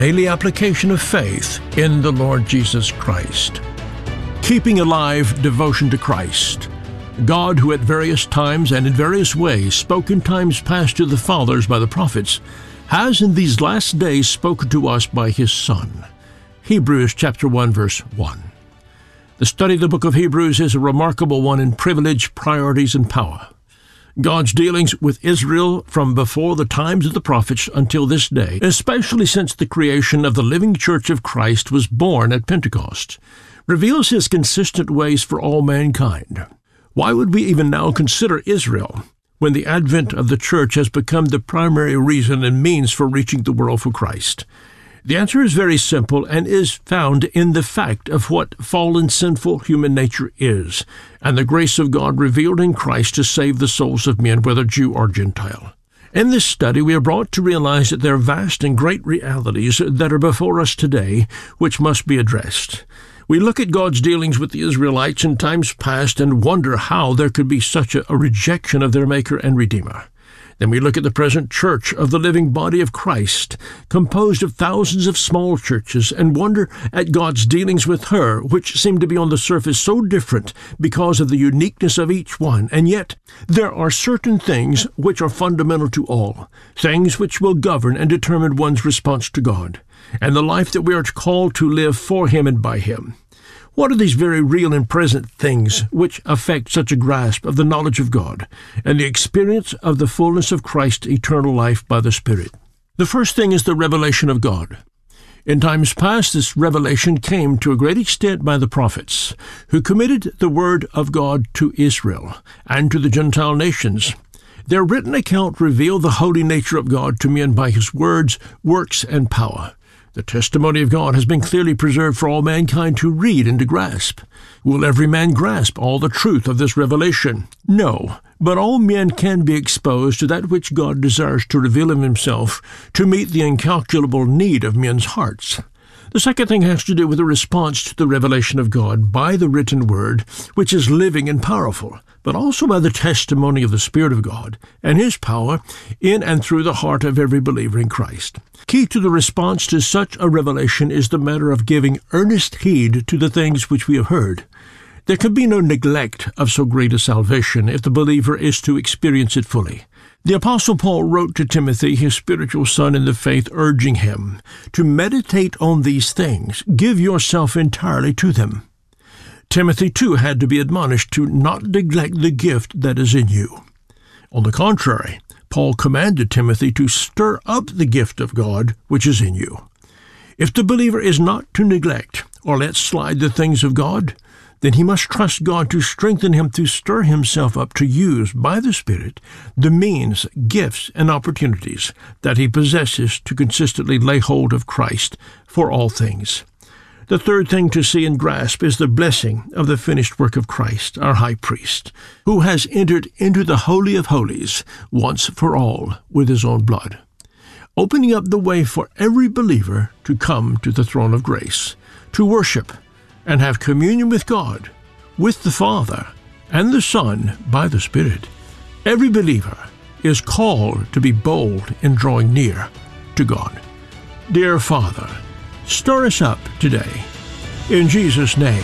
daily application of faith in the Lord Jesus Christ. Keeping alive devotion to Christ. God, who at various times and in various ways spoke in times past to the fathers by the prophets, has in these last days spoken to us by His Son. Hebrews chapter 1, verse 1. The study of the book of Hebrews is a remarkable one in privilege, priorities, and power. God's dealings with Israel from before the times of the prophets until this day, especially since the creation of the living Church of Christ was born at Pentecost, reveals His consistent ways for all mankind. Why would we even now consider Israel when the advent of the church has become the primary reason and means for reaching the world for Christ? The answer is very simple and is found in the fact of what fallen, sinful human nature is, and the grace of God revealed in Christ to save the souls of men, whether Jew or Gentile. In this study, we are brought to realize that there are vast and great realities that are before us today, which must be addressed. We look at God's dealings with the Israelites in times past and wonder how there could be such a rejection of their Maker and Redeemer. Then we look at the present church of the living body of Christ, composed of thousands of small churches, and wonder at God's dealings with her, which seem to be on the surface so different because of the uniqueness of each one. And yet, there are certain things which are fundamental to all, things which will govern and determine one's response to God, and the life that we are called to live for Him and by Him. What are these very real and present things which affect such a grasp of the knowledge of God and the experience of the fullness of Christ's eternal life by the Spirit? The first thing is the revelation of God. In times past, this revelation came to a great extent by the prophets, who committed the word of God to Israel and to the Gentile nations. Their written account revealed the holy nature of God to men by His words, works, and power. The testimony of God has been clearly preserved for all mankind to read and to grasp. Will every man grasp all the truth of this revelation? No, but all men can be exposed to that which God desires to reveal of Himself to meet the incalculable need of men's hearts. The second thing has to do with the response to the revelation of God by the written word, which is living and powerful, but also by the testimony of the Spirit of God and His power in and through the heart of every believer in Christ. Key to the response to such a revelation is the matter of giving earnest heed to the things which we have heard. There can be no neglect of so great a salvation if the believer is to experience it fully. The Apostle Paul wrote to Timothy, his spiritual son in the faith, urging him to meditate on these things, give yourself entirely to them. Timothy, too, had to be admonished to not neglect the gift that is in you. On the contrary, Paul commanded Timothy to stir up the gift of God which is in you. If the believer is not to neglect or let slide the things of God, then he must trust God to strengthen him to stir himself up to use, by the Spirit, the means, gifts, and opportunities that he possesses to consistently lay hold of Christ for all things. The third thing to see and grasp is the blessing of the finished work of Christ, our high priest, who has entered into the Holy of Holies once for all with His own blood, opening up the way for every believer to come to the throne of grace, to worship and have communion with God, with the Father, and the Son by the Spirit. Every believer is called to be bold in drawing near to God. Dear Father, stir us up today. In Jesus' name,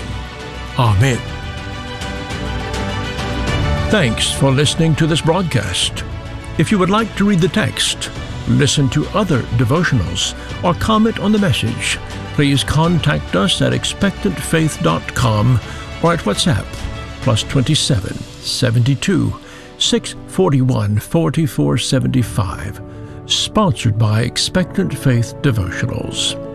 Amen. Thanks for listening to this broadcast. If you would like to read the text, listen to other devotionals, or comment on the message, please contact us at expectantfaith.com or at WhatsApp +27 72 641 4475. Sponsored by Expectant Faith Devotionals.